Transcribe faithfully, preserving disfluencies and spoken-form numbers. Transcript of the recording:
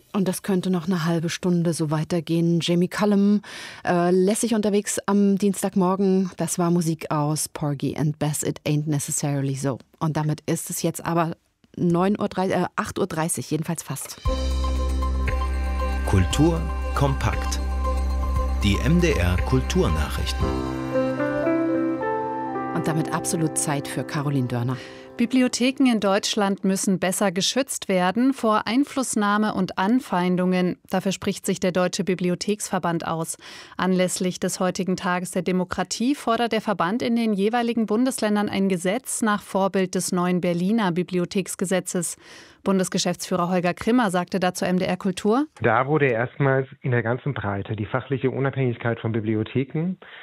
Und das könnte noch eine halbe Stunde so weitergehen. Jamie Cullum, äh, lässig unterwegs am Dienstagmorgen. Das war Musik aus Porgy and Bess, It Ain't Necessarily So. Und damit ist es jetzt aber neun Uhr dreißig, äh, acht Uhr dreißig, jedenfalls fast. Kultur kompakt. Die M D R Kulturnachrichten. Und damit absolut Zeit für Caroline Dörner. Bibliotheken in Deutschland müssen besser geschützt werden vor Einflussnahme und Anfeindungen. Dafür spricht sich der Deutsche Bibliotheksverband aus. Anlässlich des heutigen Tages der Demokratie fordert der Verband in den jeweiligen Bundesländern ein Gesetz nach Vorbild des neuen Berliner Bibliotheksgesetzes. Bundesgeschäftsführer Holger Krimmer sagte dazu M D R Kultur: Da wurde erstmals in der ganzen Breite die fachliche Unabhängigkeit von Bibliotheken